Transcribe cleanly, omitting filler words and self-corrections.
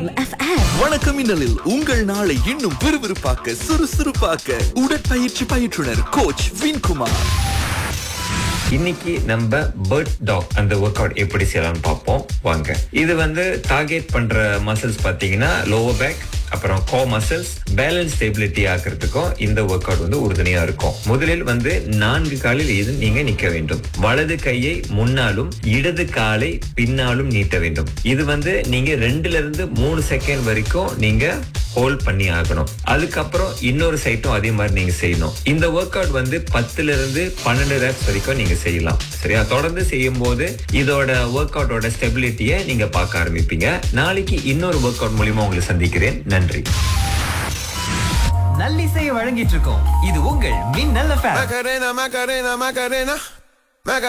FM. வணக்கம் மின்னலில் உங்கள் நாளை இன்னும் விறுவிறுப்பாக்க சுறுசுறுப்பாக்க உடற்பயிற்சி பயிற்றுனர் கோச் வின்குமார். இன்னைக்கு நம்ம பேர்ட் டாக் அந்த ஒர்க் அவுட் எப்படி செய்யலாம்னு பார்ப்போம் வாங்க. இது டார்கெட் பண்ற மசில்ஸ் பாத்தீங்கன்னா லோவர் பேக், அப்புறம் கோ மசில்ஸ் பேலன்ஸ் ஸ்டெபிலிட்டி ஆக்குறதுக்கும் இந்த ஒர்க் அவுட் உறுதுணையா இருக்கும். முதலில் 4 காலில் நீங்க நிக்க வேண்டும். வலது கையை முன்னாலும் இடது காலை பின்னாலும் நீட்ட வேண்டும். இது நீங்க 2 இருந்து 3 செகண்ட் வரைக்கும் நீங்க ஹோல்ட் பண்ணி ஆகணும். அதுக்கப்புறம் இன்னொரு சைட்டும் அதே மாதிரி நீங்க செய்யணும். இந்த ஒர்க் அவுட் 10 இருந்து 12 ரெப்ஸ் வரைக்கும் நீங்க செய்யலாம். சரியா? தொடர்ந்து செய்யும் போது இதோட ஒர்க் அவுட்டோட ஸ்டெபிலிட்டியை நீங்க பார்க்க ஆரம்பிப்பீங்க. நாளைக்கு இன்னொரு ஒர்க் அவுட் மூலியமா உங்களை சந்திக்கிறேன். நன்றி. நல்லிசையை வழங்கிட்டு இருக்கோம். இது உங்கள் மின்னல் FM. Macarena, Macarena, Macarena.